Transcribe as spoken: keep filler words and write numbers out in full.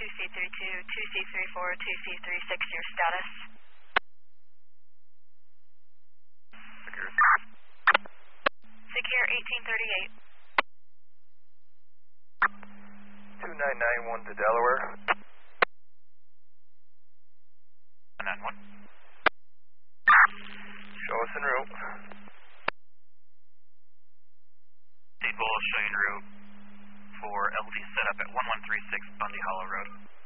two C three two, two C three four, two C three six, your status. Secure. Secure eighteen thirty-eight. two nine nine one to Delaware. nine nine one. Show us en route. State will show you en route for L D setup at one one three six Bundy Hollow Road.